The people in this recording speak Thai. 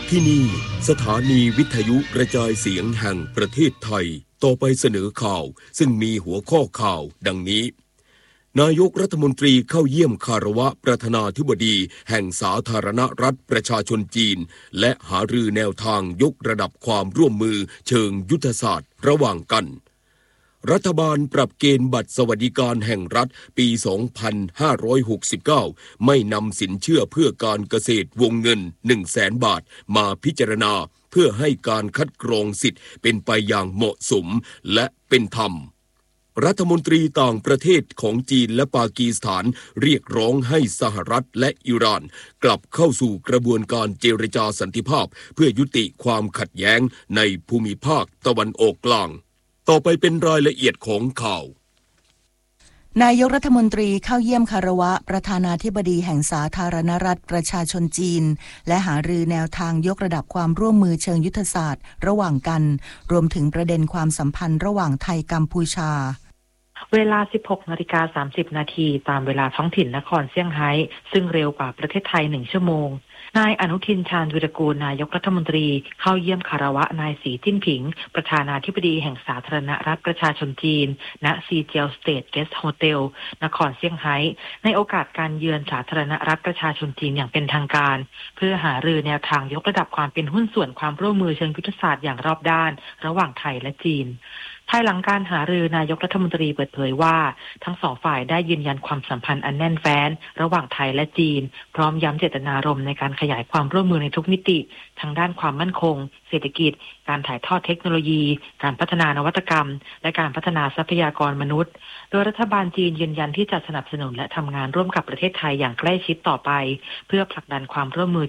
ที่นี่สถานีวิทยุกระจายเสียงแห่งประเทศไทยต่อไปเสนอข่าวซึ่งมีหัวข้อข่าวดังนี้นายกรัฐมนตรีเข้าเยี่ยมคารวะประธานาธิบดีแห่งสาธารณรัฐประชาชนจีนและหารือแนวทางยกระดับความร่วมมือเชิงยุทธศาสตร์ระหว่างกันรัฐบาลปรับเกณฑ์บัตรสวัสดิการแห่งรัฐปี 2569 ไม่นำสินเชื่อเพื่อการเกษตรวงเงิน 100,000 บาทมาพิจารณาเพื่อให้การคัดกรองสิทธิ์เป็นไปอย่างเหมาะสมและเป็นธรรมรัฐมนตรีต่างประเทศของจีนและปากีสถานเรียกร้องให้สหรัฐและอิหร่านกลับเข้าสู่กระบวนการเจรจาสันติภาพเพื่อยุติความขัดแย้งในภูมิภาคตะวันออกกลางต่อไปเป็นรายละเอียดของข่าวนายกรัฐมนตรีเข้าเยี่ยมคารวะประธานาธิบดีแห่งสาธารณรัฐประชาชนจีนและหารือแนวทางยกระดับความร่วมมือเชิงยุทธศาสตร์ระหว่างกันรวมถึงประเด็นความสัมพันธ์ระหว่างไทยกัมพูชาเวลา 16:30 นาทีตามเวลาท้องถิ่นนครเซี่ยงไฮ้ซึ่งเร็วกว่าประเทศไทย1 ชั่วโมงนายอนุทินชาญวิรากูลนายกรัฐมนตรีเข้าเยี่ยมคารวะนายสีจิ้นผิงประธานาธิบดีแห่งสาธารณรัฐประชาชนจีนณซีเจียวสเตทเกสต์โฮเทลนครเซี่ยงไฮ้ในโอกาสการเยือนสาธารณรัฐประชาชนจีนอย่างเป็นทางการเพื่อหารือแนวทางยกระดับความเป็นหุ้นส่วนความร่วมมือเชิงยุทธศาสตร์อย่างรอบด้านระหว่างไทยและจีนภายหลังการหารือนายกรัฐมนตรีเปิดเผยว่าทั้งสองฝ่ายได้ยืนยันความสัมพันธ์อันแน่นแฟ้นระหว่างไทยและจีนพร้อมย้ำเจตนารมณ์ในการขยายความร่วมมือในทุกมิติทั้งด้านความมั่นคงเศรษฐกิจการถ่ายทอดเทคโนโลยีการพัฒนานวัตกรรมและการพัฒนาทรัพยากรมนุษย์โดยรัฐบาลจีนยืนยันที่จะสนับสนุนและทำงานร่วมกับประเทศไทยอย่างใกล้ชิดต่อไปเพื่อผลักดันความร่วมมือ